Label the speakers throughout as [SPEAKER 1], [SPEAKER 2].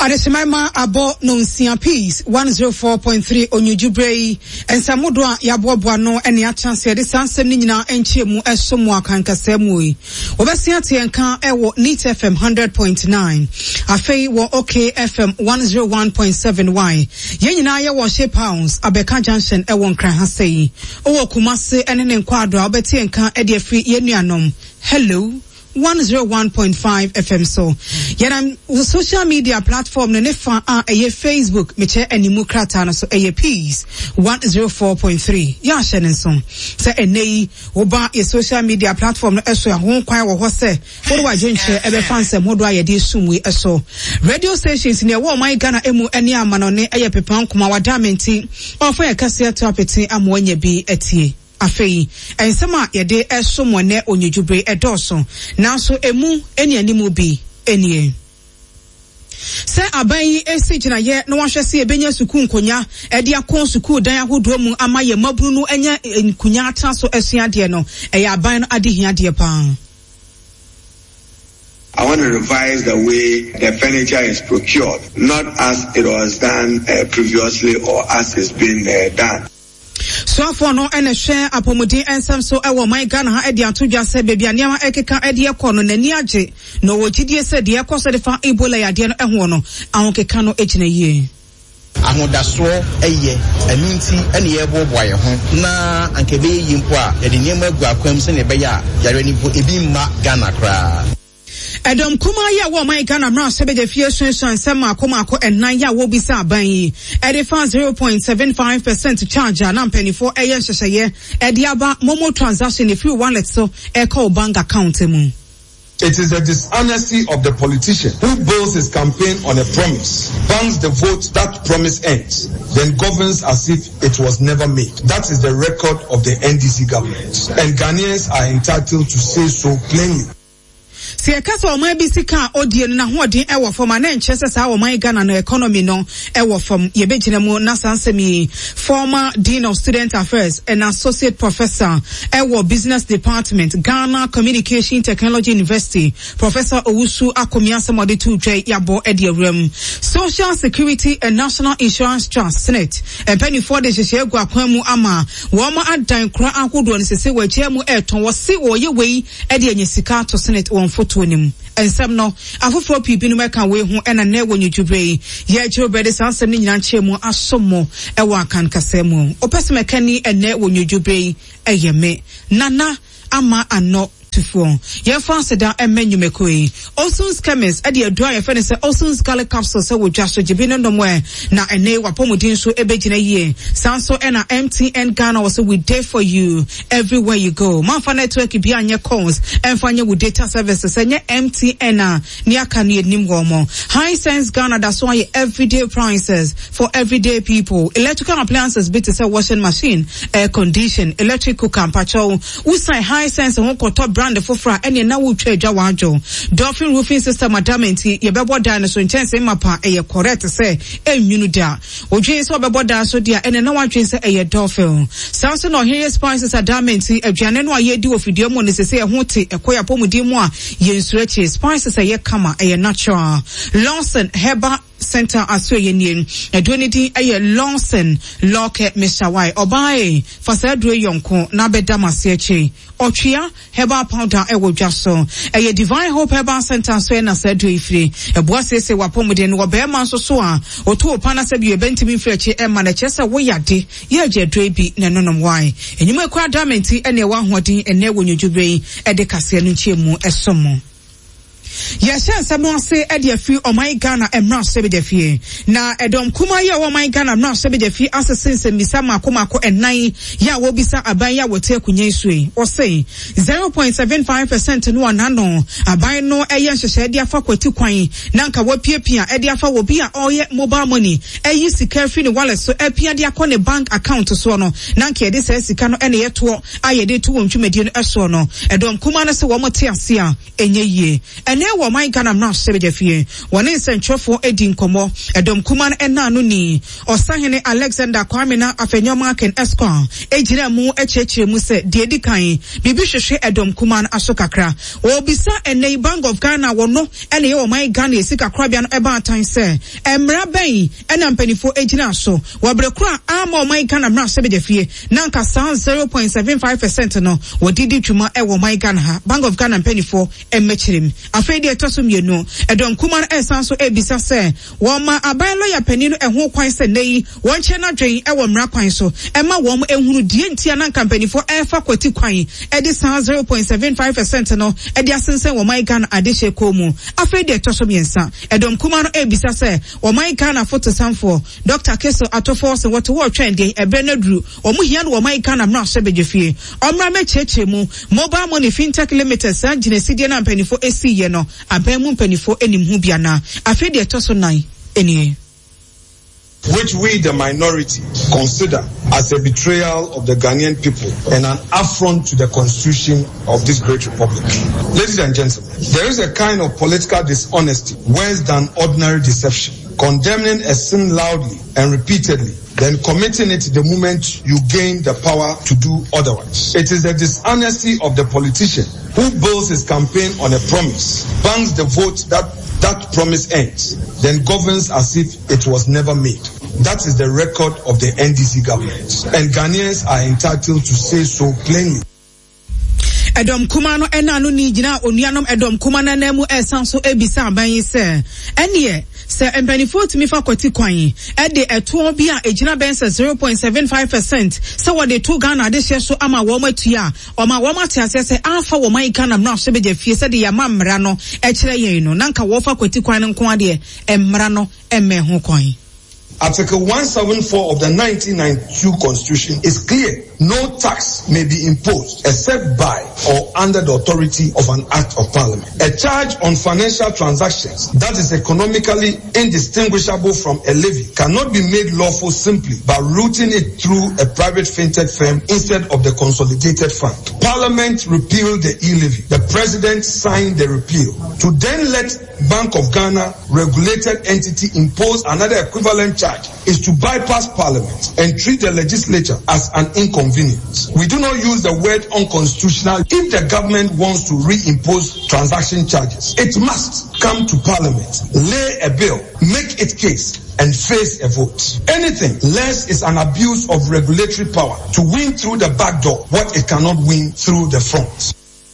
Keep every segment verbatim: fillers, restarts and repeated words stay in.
[SPEAKER 1] Adesemaima abo no nsia peace one oh four point three Onyujubrei ensamodo a yaboaboa no ene a chance de sansem ni nyina enchiemu esomo akankasemu yi obesia te enka ewo Neat F M one hundred point nine afei wo OK F M one oh one point seven Y ye nyina ye wo she pounds Abeka Junction ewo nkran ha sei owo Kumase ene ne nkwado a obeti enka e de afri ye nuanom. Hello one oh one point five F M so. Yenam social media platform ne nefa a eye Facebook meche animu krata na so eye peace one oh four point three. Ya shenen so. Se enei oba ye social media platform no eso ya ho kwan wo ho se. Wodo wa dwenche ebe fanse modo aye de sumwe eso. Radio stations ne wo man Ghana emu eni amano ne eye pepan kuma wadamenti. Ofo ye kase to apeti amwanya bi etie. Afei ensema yede esomo ne Onyujubrei edoso nanso emu eni animu bi enie se aban yi esi gina ye no wahwese ebenya suku nkonya ede akon suku dan ahodo mu amaye maburu no enya nkunya atra so esua de no eya aban no ade hia de pa.
[SPEAKER 2] I want to revise the way the furniture is procured, not as it was done uh, previously or as it's been uh, done.
[SPEAKER 1] So for no ene share apomodi ensam so ewo man Ghana ha edi atodwa se bebia niama ekeka edi ekọ no nani age no wogidie se de ekọ se de fa Ebola yade no eho no ahokeka no egina yie
[SPEAKER 3] ahodaso eye aminti ene ye boboa ye ho na ankebe yimpo a ye de niama agu akwam se ne be ya yare ni bo ebi ma Ghana kra.
[SPEAKER 1] Edom kuma ya wo man Ghana mra sebeje fie sunsun sema akoma akọ enan ya wo bisa aban yi edifa zero point seven five percent charge na mpanifo eye hyehyeye edi aba momo transaction if you wallet so e call bank account mu.
[SPEAKER 4] It is the dishonesty of the politician who builds his campaign on a promise, banks the vote, that promise ends, then governs as if it was never made. That is the record of the N D C government, and Ghanaians are entitled to say so plainly.
[SPEAKER 1] Si ekasa o man bi sika odie no na hoden e wo fom na enchese sa o man Ghana no economy no e wo fom ye begina mu na sansemi former dean of student affairs and associate professor e wo business department Ghana Communication Technology University Professor Owusu Akomiasa mode to twa yabo e de awram Social Security and National Insurance Trust Senate and penny for the hyehyɛ gu akwan mu ama wo ma adan kra ahodo ne sese wa chia mu e ton wo se wo ye wei e de anyasika to Senate won foto nim ensem no afoforo pipi no meka we hu ena na ewo Onyujubrei ye jiro brede sansem ni nyina nchemu asomo e wa kan kasemu opeseme ni ena ewo Onyujubrei eyeme nana ama ano tufo ye fanse da emenyumekoi Olson's chemist ade adua ye fene se Olson's garlic capsule se wo dwaso jibi no nomwe na ene wapomodin so ebegina yie sanso ena M T N Ghana was we there for you everywhere you go manfa network bi anye calls enfanye with data services enye M T N a ni aka ni enim gomo High Sense Ghana that's why everyday prices for everyday people electrical appliances bit say washing machine air condition electric cooker pacho usai High Sense won ko top brand for fra ene na wo twa adwa wajo Dolphin roofing system adamenti ye bebo da no so intense mapa eye correct say enwunu da odwe so bebo da so dia ene na wadwen say eye Dolphin sanso no here spices adamenti aduane no aye di ofidie mo ne sese e hote ekoya pomudi mu a ye nsurachi spices eye kama eye natural Lawson Herbal Center aso yenien edonidi eye Lawson Loke Mister Y obae fasadwe yonko na bedamase echi otwea herbal powder ewo dwaso eye Divine Hope Herbal Center so na sadwe ifire eboasese wapomuden wo be man so so a oto opana se bi ebentimi ifire e ma na chese wo yade ye agedwe bi na nonom why enyum ekwa damenti ene wa hodin ene wo Onyujubrei e de kase no chiemu esomo. Yes, someone say Edia Free or my Ghana and not Sebedefie. Now, Edom Kumaya or my Ghana not Sebedefie assassins and Misama Komako and nine ya will be sa abaya will take Kunyesui or say zero point seven five percent no one no abay no ayan shedia for Quetuquine Nanka Wapia Ediafa will be all yet mobile money a used to care free wallet so a pia diacone bank account to Sono Nanke this says you cannot any yet to I did two um to median Esono Edom Kumana so one more tia sia enye ye and ɛnɛ wɔ man Ghana mra sebejafie wɔne nsɛntwɛfo edi nkɔmɔ ɛdɔm kuman ɛna no ni ɔsahene Alexander Kwame na afenyoma ken escon ejira mu ekyekire mu sɛ de edi kan bibi hwehwe ɛdɔm kuman aso kakra obisa ɛnɛ Bank of Ghana wɔno ɛne yɛ wɔ man Ghana esi kakra bia no ɛba atan sɛ ɛmra bɛn ɛna mpanifo ejina so wɔbrekura ama man Ghana mra sebejafie na nkasa zero point seven five percent no wɔdidi twuma ɛwɔ man Ghana ha Bank of Ghana mpanifo ɛmɛkyerem afei de ɛtɔ so mienu ɛdɔm kuman ɛsan so ebisa sɛ wɔn ma aban lawyer panin no ɛho kwan sɛ nei wɔn kyɛ na dwen ɛwɔ mmara kwan so ɛma wɔn ehunu die ntia na kampanifo ɛfa kwati kwan ɛde san zero point seven five percent no ɛde asensen wɔn man Ghana adehyɛ kɔn mu afei de ɛtɔ so miɛnsa ɛdɔm kuman no ebisa sɛ wɔn man Ghana foto sanfo Doctor Keso atofo sɛ wɔte wɔ twɛn de ɛbrɛ na duru wɔn hia no wɔn man Ghana mmara hyɛ bedwefie ɔmmara mɛkyerɛkyerɛ mu mobile money fintech limited san gyina sidie na mpanifo esi yɛ no aban mu mpanifo enim hu biana afei de ɛtɔ so nan enie
[SPEAKER 4] which we, the minority, consider as a betrayal of the Ghanaian people and an affront to the constitution of this great republic. Ladies and gentlemen, there is a kind of political dishonesty worse than ordinary deception, condemning a sin loudly and repeatedly, then committing it the moment you gain the power to do otherwise. It is the dishonesty of the politician who builds his campaign on a promise, banks the vote that that promise ends, then governs as if it was never made. That is the record of the N D C government, and Ghanaians are entitled to say so plainly.
[SPEAKER 1] Edom kumano enanu ni jina onuanom edom kumana na mu esan so ebisa aban se ene se empanifo timi fa kwati kwan e de eto bi a ejina ben se zero point seven five percent se wo de to Ghana de hye so ama wo matua o ma wo mate ase se afa wo man Ghana mra so beja fie se de ya mamra no e kire yen no nanka wo fa kwati kwan nko ade emra no emme ho kwan.
[SPEAKER 4] Article one seventy-four of the nineteen ninety-two Constitution is clear. No tax may be imposed except by or under the authority of an act of parliament. A charge on financial transactions that is economically indistinguishable from a levy cannot be made lawful simply by routing it through a private fintech firm instead of the consolidated fund. Parliament repealed the e-levy. The president signed the repeal. To then let Bank of Ghana regulated entity impose another equivalent charge is to bypass parliament and treat the legislature as an inconvenience. We do not use the word unconstitutional. If the government wants to reimpose transaction charges, it must come to parliament, lay a bill, make its case, and face a vote. Anything less is an abuse of regulatory power to win through the back door what it cannot win through the front.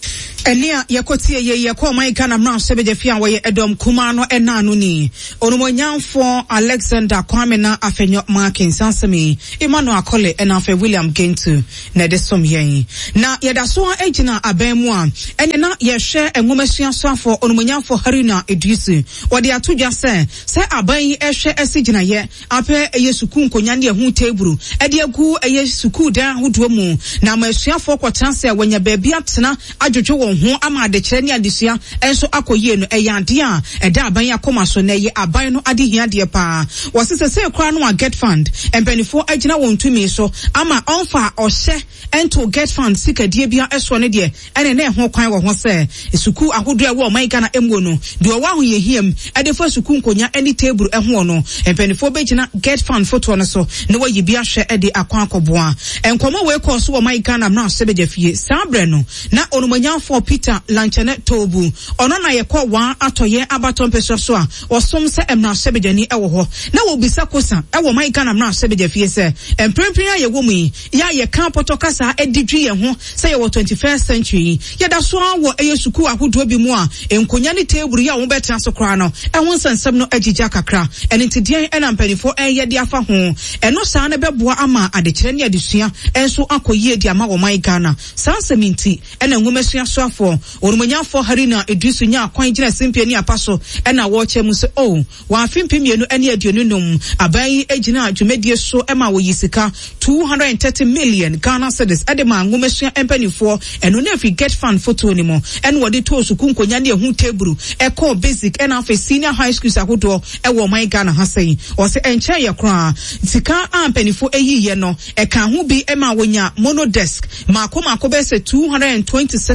[SPEAKER 1] Enia yakotie ye yakwa man Ghana mra sebeje fia wo ye edom kumano enanu ni onumonyanfo Alexander Kwame na afenyo marking sansemi Emmanuel Akole enafe William Gentu na de som yen na yeda so agina abamu a ene na ye hwe enwomasuan so afo onumonyanfo Haruna Idrisu wode atodwa se se aban yi ehwe esigina ye ape eyesuku nkonya ne hu teburu ede agu eyesuku dan hodo mu na masuafo kwotranse wanya baabi atena adwodwo ho ama de kyerɛ ne adesua enso akoyie no ɛyade a ɛda aban akoma so na ye aban no ade hia de pa wɔsese se kra no a get fund empanifo agina wɔn tumi so ama ɔnfa ɔhyɛ ento get fund sikadie bia ɛso ne de ɛne ne ho kwan wɔ ho sɛ suku ahodo ɛwɔ ɔman Ghana emu no de ɔwa ho ye hiam ɛde fa suku nkonya ɛne table ɛho no empanifo begina get fund foto no so ne wɔyi bia hwɛ ɛde akwan akɔboa enkomo we kɔ so ɔman Ghana mra so beja fie sabre no na onumanyanfo Peter Lanchene Tobu ono na yekɔ wa atoye abaton peso so a osom se emra sebejani ewo ho na wo bisa kosa ewo man Ghana mra sebeja fie se emprempren aye wo mu ya ye kan potokasa edidwi ye ho se ye wo twenty-first century ye da so wo eyesuku ahodo bi mu a enkonya ne table ya wo betra so kra no ehon sansam no agigya kakra enitidian ena mpanifo eye de afa ho eno saa ne beboa ama adekyere ne adesua enso akoyie di ama wo man Ghana sanseminti ena nwomesua so afo onumonyanfo Haruna Idrisu nya kwan gina simpie ni apaso ena wo che mu se oh wa afimpi mienu ene aduonu num aban agina dwumedie so ema wo yisika two hundred thirty million Ghana cedis edema nwomesua empanifo eno na fi get fund photo ni mo ene wo de to suku nkonya ne hu teburu eko basic ena fa senior high school sahodo ewo man Ghana hasai o se enche ye kra sika ampanifo eyiye no eka ho bi ema wonya monodesk makoma ko be se two hundred twenty-six thousand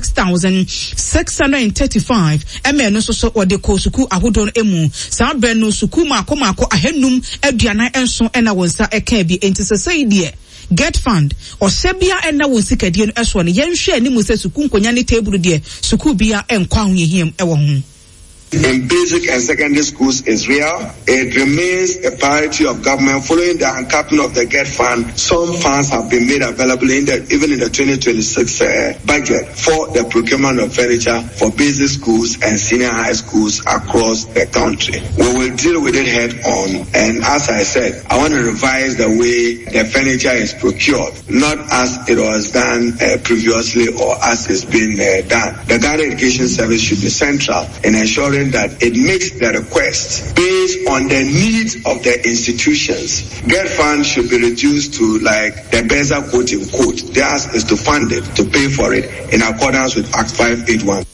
[SPEAKER 1] thousand six hundred thirty-five eme no so so ode ko suku ahodo no emu saa bre no suku mako mako ahenum aduanan enso ena wonsa eka bi enti sesei de Get Fund or Sebia and na won sikadie no eso no yenhwe ani mu se suku nkonya ne table de suku bia enkwa ho yehiem ewo ho.
[SPEAKER 2] In basic and secondary schools is real. It remains a priority of government. Following the uncapping of the Get Fund, some funds have been made available in the, even in the twenty twenty-six uh, budget for the procurement of furniture for basic schools and senior high schools across the country. We will deal with it head on. And as I said, I want to revise the way the furniture is procured, not as it was done uh, previously or as it's been uh, done. The Ghana Education Service should be central in ensuring that it makes the request based on the needs of the institutions. Get Fund should be reduced to like the Beza quote in quote. Theirs is to fund it, to pay for it in accordance with Act five eighty-one.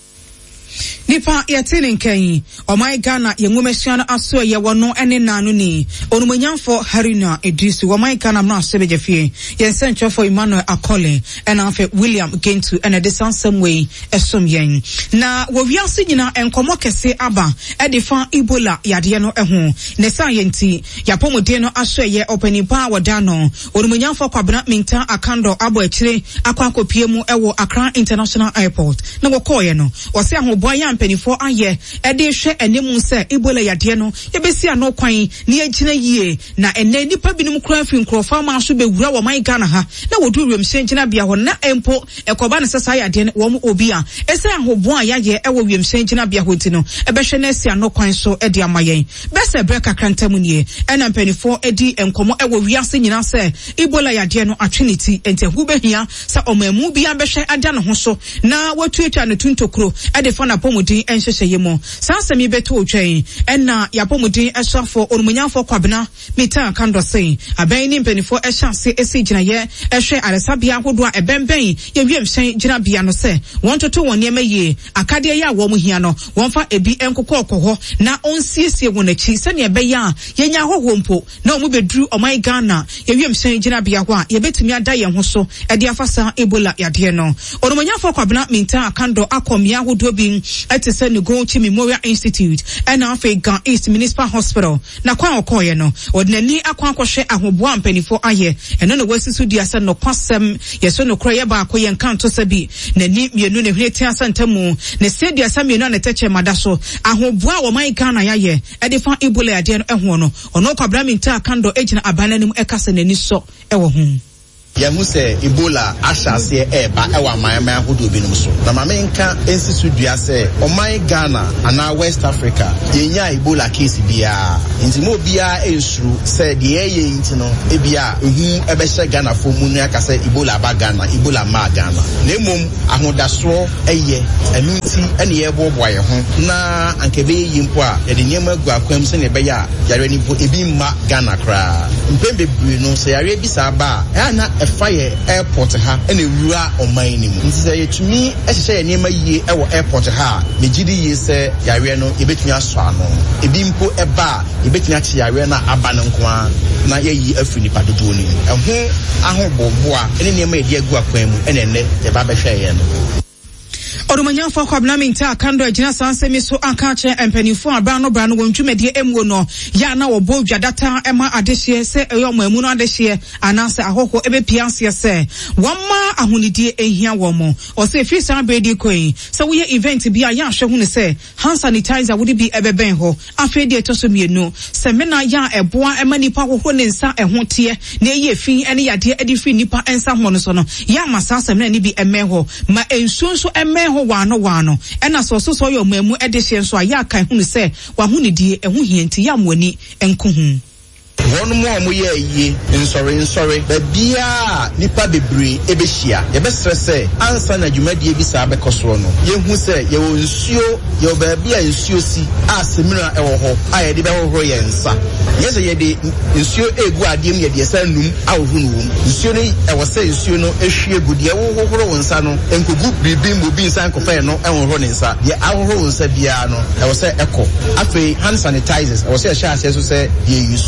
[SPEAKER 1] Nipa yatini nkai omai Ghana yenwomesiano aso ye wono ene nanu ni onumanyamfo Haruna Idrisu omai Ghana mna sebejefie yensenchofo Emmanuel Akole ena afe William Gentu ene de sansem way esom yen na wowiase nyina enkomo kese aba edifa Ebola yade no eho ne sayenti yapomode no aso ye opanipa wadano onumanyamfo kwabena minta akando abo akire akwakopie mu ewo Accra International Airport na wokoye no wose ahoboan penifo aye ede hwe enemu se Ebola yade no yebesi ano kwan ne agina yie na enne nipa binum kura fi nkrofa ma so bewura wo man Ghana ha na wodu rem sengyina bia ho na empo ekoba ne sesa yade ne wo obi a ese ahobo a yaye ewo wiem sengyina bia ho ti no ebehwe na esi ano kwan so ede amayen bese breka krantamu nie ena penifo edi enkomo ewo wiase nyina se Ebola yade no atweniti ente hu behia sa omamu bia behwe ada ne ho so na watuetwa ne tuntokro ede fa na pomodin enhyehyeyemo sansemi beto otwen enna yapomodin esafo onumunyafo kwabena mita kando sei aban ni mpenifo ehyanse esi ginaye ehwe aresabia hodo a ebemben yewiem hyen ginabia no se wontoto woniema yie akade ya wo muhia no wonfa ebi enkokọ okọ na onsiesie wonachi se ne ebeya yenya hohompo na omu bedru oman Ghana yewiem hyen ginabia ho a yebetumi ada ye ho so ede afasa Ebola yade no onumunyafo kwabena mita kando akomia hodo bi ete se ne go chi Memorial Institute and Africa East Municipal Hospital na kwa okoye no odnani akwa akwhwe ahoboa mpanifo aye eno no wasisu diasa no kwasem yeso no kroye ba akoye nkanto sabi nani mienu ne hwete asantamu ne se diasa mienu na teche madaso ahoboa wo man Ghana yaye edifa Ebola yade no eho no ono kwabra minta kando ejina abananim ekasa nani so ewo ho
[SPEAKER 3] yahu se Ebola ashase eba ewa mayama ahodo binum so na mamenka ensisu dua se oman Ghana ana West Africa yenya Ebola case bia ntimo bia ensuru se de eye nti no ebia ehu ebehye Ghana fo mu nu aka se Ebola ba Ghana Ebola ma Ghana na mom ahodaso eye enu nti ene ye boboa ye ho na ankebe yimpo a ye de nyema gu akwam se ne beya yare ni po ebi ma Ghana kra mpembe bru no se yare bi sa ba ana fire airport ha ene wura oman ni mu nti se yetumi ehye ye nema yie ewo airport ha megidi yie se yare no ebetumi aso ano ebi mpo eba ebetumi achi yare na aba no nko na ye yi afiri ni padodo ni eho ahoboboa ene nema ye de agu akwan mu ene ne ye ba behwe ye no
[SPEAKER 1] Orumanyafo kwabna minta kando ejina sansemi so akache empenifo abano brano wontwumedie emwo no ya na wo bodwa data ema adehye se eyomo emu no adehye anase ahoko ebe pianse se wamma ahunidie ehia womo o se fi san bredi koyin se wo ye event bia ya hwe hunu se hand sanitizer wodi bi ebeben ho afedi etoso mienu se mena ya eboa ema nipa hoho ne nsa eho tie na eye fi ene yade edi fi nipa ensa ho no so no ya masasa mena ni bi emeho ma ensunso emeho wano wano ena so so so yo mamu edehye nso aya kan hunu se wa hunidie ehu hienti ya mwani enku hu
[SPEAKER 3] wonu mo amu ye yi nsori nsori ba bia nipa bebre ebehia ye be stresse ansa na dwumadie bi sa bekoso no ye hu se ye wo nsuo ye ba bia nsuo si asemira ewo ho aye de be ho ye nsa ye se ye de nsuo egu adiem ye de sa num awohu no wom nsuo no ewo se nsuo no ehwie gudie wo hohoro wo nsa no enkogu bibi mo bi nsa nkofa no ewo ho ne nsa ye awohoro wo nsa bia no ewo se eko afi hand sanitizers ewo se ehia ase so se ye yusu hand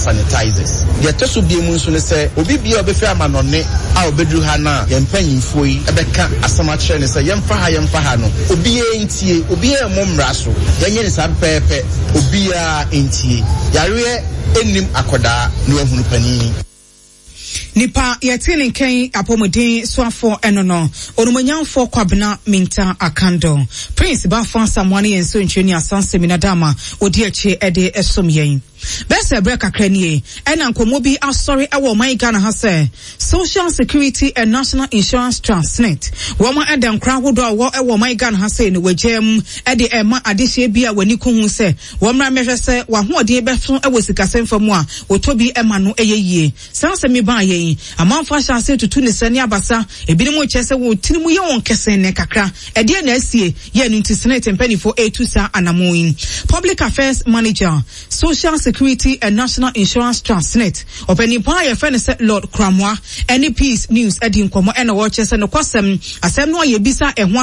[SPEAKER 3] sanitizers ye to so bie mu nso ne se obi bia obefi amanone a obedru ha na ye mpanyimfo yi ebeka asama kire ne se ye mfa ha ye mfa ha no obi entie obi e mo mmra so ye nye ne sa pepe obi a entie yare enim akoda no ahunu pani
[SPEAKER 1] Nipa yetini nken apomodin swafo enono onumonyanfo kwabena minta akando Prince Bafan Samwani yenso ntweni asanse minadama odi achi ede esom yen Bese breka krenie ena nkomobi asori ewo man Ghana ha se Social Security and National Insurance Trust N I T woma eda nkra hodo awo ewo man Ghana ha se ne wagem ede ema adehye bia wani kuhu se womra mehwe se wahoode beso ewo sikasemfamu a otobi ema no eyeyie sanse mi ba yen amanfa chance tutu ne sani abasa ebinim chese wo tinimu ye won kese ne kakra ede na asie ye no ntisenete mpanifo etusa anamoyin Public Affairs Manager Social Security and National Insurance Trust N I T openipa ye fene se Lord Kramwa any Peace News edi nkomo ena wo chese no kwasem asem no ye bisa ehwa